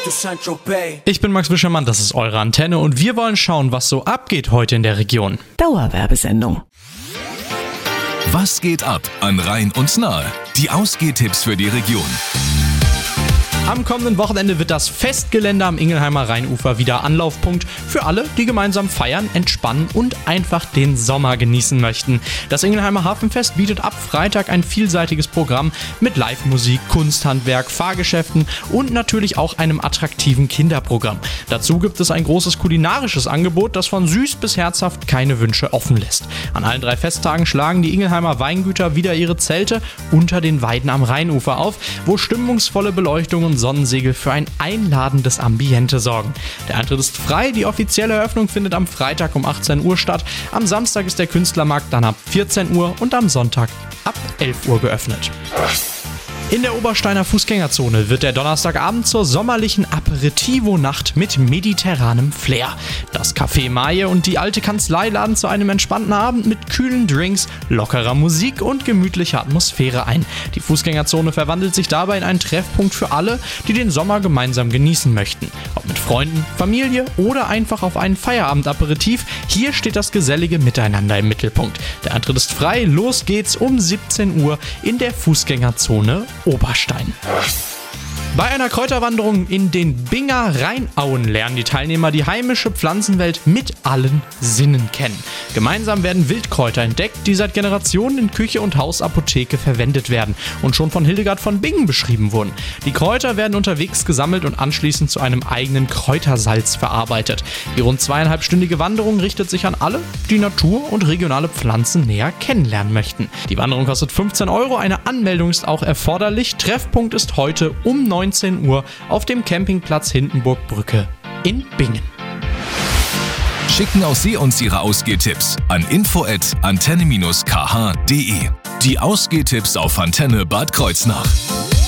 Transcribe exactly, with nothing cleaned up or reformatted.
Ich bin Max Wischermann, das ist eure Antenne und wir wollen schauen, was so abgeht heute in der Region. Dauerwerbesendung. Was geht ab an Rhein und Nahe? Die Ausgehtipps für die Region. Am kommenden Wochenende wird das Festgelände am Ingelheimer Rheinufer wieder Anlaufpunkt für alle, die gemeinsam feiern, entspannen und einfach den Sommer genießen möchten. Das Ingelheimer Hafenfest bietet ab Freitag ein vielseitiges Programm mit Live-Musik, Kunsthandwerk, Fahrgeschäften und natürlich auch einem attraktiven Kinderprogramm. Dazu gibt es ein großes kulinarisches Angebot, das von süß bis herzhaft keine Wünsche offen lässt. An allen drei Festtagen schlagen die Ingelheimer Weingüter wieder ihre Zelte unter den Weiden am Rheinufer auf, wo stimmungsvolle Beleuchtung und Sonnensegel für ein einladendes Ambiente sorgen. Der Eintritt ist frei, die offizielle Eröffnung findet am Freitag um achtzehn Uhr statt, am Samstag ist der Künstlermarkt dann ab vierzehn Uhr und am Sonntag ab elf Uhr geöffnet. In der Obersteiner Fußgängerzone wird der Donnerstagabend zur sommerlichen Aperitivo-Nacht mit mediterranem Flair. Das Café Maje und die alte Kanzlei laden zu einem entspannten Abend mit kühlen Drinks, lockerer Musik und gemütlicher Atmosphäre ein. Die Fußgängerzone verwandelt sich dabei in einen Treffpunkt für alle, die den Sommer gemeinsam genießen möchten. Ob mit Freunden, Familie oder einfach auf einen Feierabend-Aperitif, hier steht das gesellige Miteinander im Mittelpunkt. Der Eintritt ist frei, los geht's um siebzehn Uhr in der Fußgängerzone Oberstein. Bei einer Kräuterwanderung in den Binger Rheinauen lernen die Teilnehmer die heimische Pflanzenwelt mit allen Sinnen kennen. Gemeinsam werden Wildkräuter entdeckt, die seit Generationen in Küche und Hausapotheke verwendet werden und schon von Hildegard von Bingen beschrieben wurden. Die Kräuter werden unterwegs gesammelt und anschließend zu einem eigenen Kräutersalz verarbeitet. Die rund zweieinhalbstündige Wanderung richtet sich an alle, die Natur und regionale Pflanzen näher kennenlernen möchten. Die Wanderung kostet fünfzehn Euro, eine Anmeldung ist auch erforderlich. Treffpunkt ist heute um neunzehn Uhr auf dem Campingplatz Hindenburgbrücke in Bingen. Schicken auch Sie uns Ihre Ausgehtipps an info at antenne dash k h punkt d e. Die Ausgehtipps auf Antenne Bad Kreuznach.